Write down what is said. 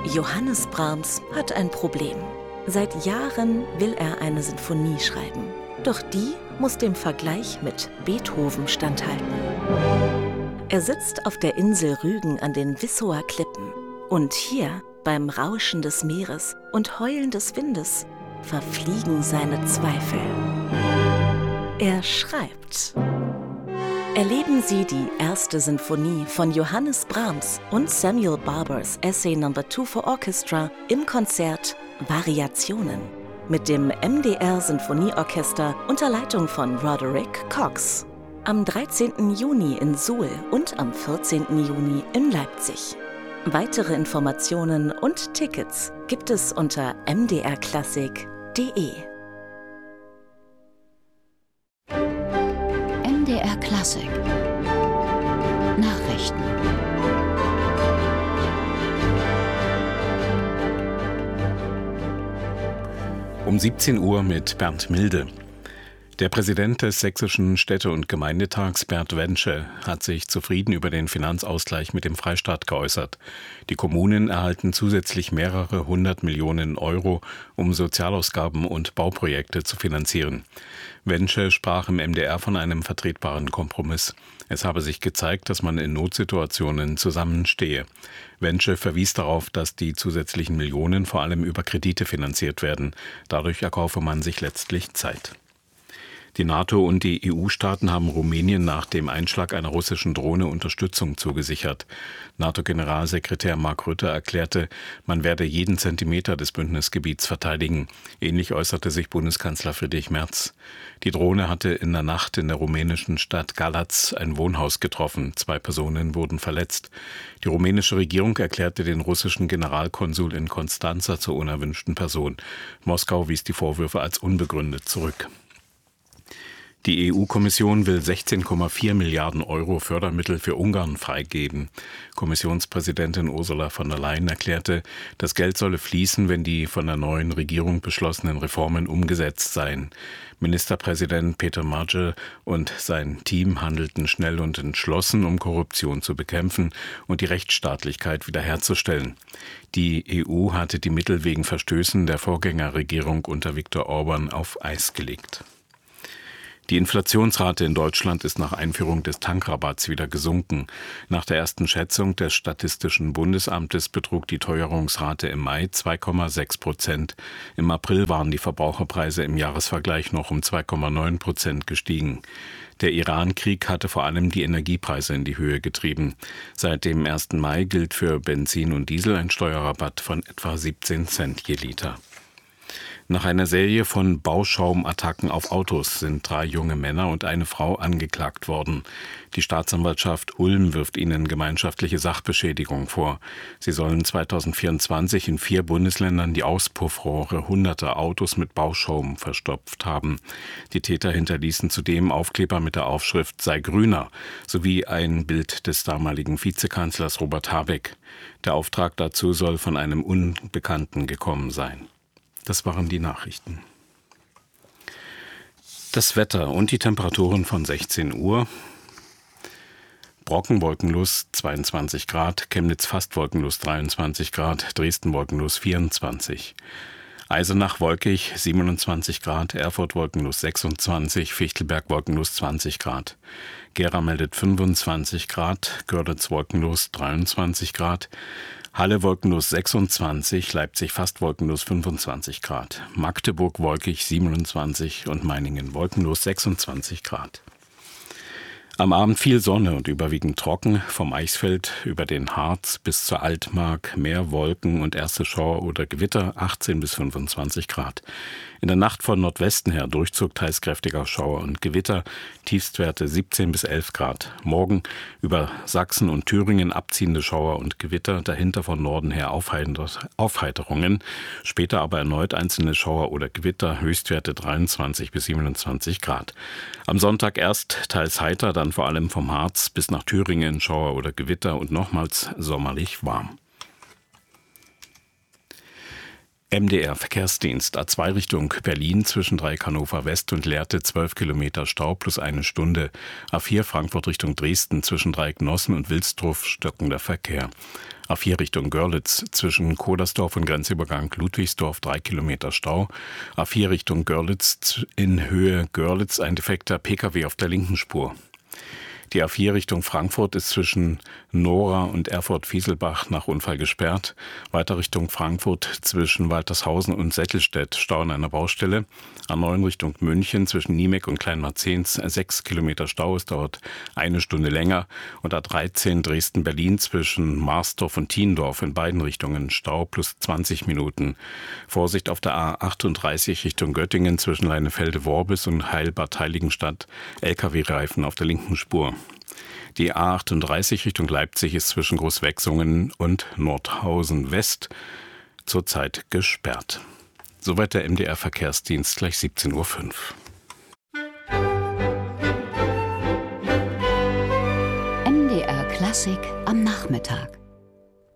Johannes Brahms hat ein Problem. Seit Jahren will er eine Sinfonie schreiben. Doch die muss dem Vergleich mit Beethoven standhalten. Er sitzt auf der Insel Rügen an den Wissower Klippen. Und hier, beim Rauschen des Meeres und Heulen des Windes, verfliegen seine Zweifel. Er schreibt. Erleben Sie die erste Sinfonie von Johannes Brahms und Samuel Barbers Essay No. 2 for Orchestra im Konzert Variationen mit dem MDR Sinfonieorchester unter Leitung von Roderick Cox. Am 13. Juni in Suhl und am 14. Juni in Leipzig. Weitere Informationen und Tickets gibt es unter mdrklassik.de. MDR Klassik Nachrichten. Um 17 Uhr mit Bernd Milde. Der Präsident des Sächsischen Städte- und Gemeindetags, Bert Wensche, hat sich zufrieden über den Finanzausgleich mit dem Freistaat geäußert. Die Kommunen erhalten zusätzlich mehrere 100 Millionen Euro, um Sozialausgaben und Bauprojekte zu finanzieren. Wensche sprach im MDR von einem vertretbaren Kompromiss. Es habe sich gezeigt, dass man in Notsituationen zusammenstehe. Wensche verwies darauf, dass die zusätzlichen Millionen vor allem über Kredite finanziert werden. Dadurch erkaufe man sich letztlich Zeit. Die NATO und die EU-Staaten haben Rumänien nach dem Einschlag einer russischen Drohne Unterstützung zugesichert. NATO-Generalsekretär Mark Rutte erklärte, man werde jeden Zentimeter des Bündnisgebiets verteidigen. Ähnlich äußerte sich Bundeskanzler Friedrich Merz. Die Drohne hatte in der Nacht in der rumänischen Stadt Galați ein Wohnhaus getroffen. 2 Personen wurden verletzt. Die rumänische Regierung erklärte den russischen Generalkonsul in Konstanza zur unerwünschten Person. Moskau wies die Vorwürfe als unbegründet zurück. Die EU-Kommission will 16,4 Milliarden Euro Fördermittel für Ungarn freigeben. Kommissionspräsidentin Ursula von der Leyen erklärte, das Geld solle fließen, wenn die von der neuen Regierung beschlossenen Reformen umgesetzt seien. Ministerpräsident Peter Margel und sein Team handelten schnell und entschlossen, um Korruption zu bekämpfen und die Rechtsstaatlichkeit wiederherzustellen. Die EU hatte die Mittel wegen Verstößen der Vorgängerregierung unter Viktor Orban auf Eis gelegt. Die Inflationsrate in Deutschland ist nach Einführung des Tankrabatts wieder gesunken. Nach der ersten Schätzung des Statistischen Bundesamtes betrug die Teuerungsrate im Mai 2,6%. Im April waren die Verbraucherpreise im Jahresvergleich noch um 2,9% gestiegen. Der Iran-Krieg hatte vor allem die Energiepreise in die Höhe getrieben. Seit dem 1. Mai gilt für Benzin und Diesel ein Steuerrabatt von etwa 17 Cent je Liter. Nach einer Serie von Bauschaumattacken auf Autos sind 3 junge Männer und eine Frau angeklagt worden. Die Staatsanwaltschaft Ulm wirft ihnen gemeinschaftliche Sachbeschädigung vor. Sie sollen 2024 in 4 Bundesländern die Auspuffrohre hunderter Autos mit Bauschaum verstopft haben. Die Täter hinterließen zudem Aufkleber mit der Aufschrift „Sei grüner" sowie ein Bild des damaligen Vizekanzlers Robert Habeck. Der Auftrag dazu soll von einem Unbekannten gekommen sein. Das waren die Nachrichten. Das Wetter und die Temperaturen von 16 Uhr. Brocken wolkenlos 22 Grad, Chemnitz fast wolkenlos 23 Grad, Dresden wolkenlos 24. Eisenach wolkig 27 Grad, Erfurt wolkenlos 26, Fichtelberg wolkenlos 20 Grad. Gera meldet 25 Grad, Görlitz wolkenlos 23 Grad, Halle wolkenlos 26, Leipzig fast wolkenlos 25 Grad, Magdeburg wolkig 27 und Meiningen wolkenlos 26 Grad. Am Abend viel Sonne und überwiegend trocken, vom Eichsfeld über den Harz bis zur Altmark, mehr Wolken und erste Schauer oder Gewitter, 18 bis 25 Grad. In der Nacht von Nordwesten her Durchzug teils kräftiger Schauer und Gewitter, Tiefstwerte 17 bis 11 Grad. Morgen über Sachsen und Thüringen abziehende Schauer und Gewitter, dahinter von Norden her Aufheiterungen. Später aber erneut einzelne Schauer oder Gewitter, Höchstwerte 23 bis 27 Grad. Am Sonntag erst teils heiter, dann vor allem vom Harz bis nach Thüringen Schauer oder Gewitter und nochmals sommerlich warm. MDR Verkehrsdienst A2 Richtung Berlin zwischen Dreieck Hannover West und Lehrte 12 Kilometer Stau plus 1 Stunde. A4 Frankfurt Richtung Dresden zwischen Dreieck Nossen und Wilsdruff stockender Verkehr. A4 Richtung Görlitz zwischen Kodersdorf und Grenzübergang Ludwigsdorf 3 Kilometer Stau. A4 Richtung Görlitz in Höhe Görlitz ein defekter Pkw auf der linken Spur. Die A4 Richtung Frankfurt ist zwischen Nora und Erfurt-Fieselbach nach Unfall gesperrt. Weiter Richtung Frankfurt zwischen Waltershausen und Settelstedt Stau an einer Baustelle. A9 Richtung München zwischen Niemek und Kleinmarzehns 6 Kilometer Stau. Es dauert eine Stunde länger. Und A13 Dresden-Berlin zwischen Marsdorf und Thiendorf in beiden Richtungen Stau plus 20 Minuten. Vorsicht auf der A38 Richtung Göttingen zwischen Leinefelde-Worbis und Heilbad Heiligenstadt. LKW-Reifen auf der linken Spur. Die A38 Richtung Leipzig ist zwischen Großwechsungen und Nordhausen West zurzeit gesperrt. Soweit der MDR-Verkehrsdienst, gleich 17:05 Uhr. MDR Klassik am Nachmittag.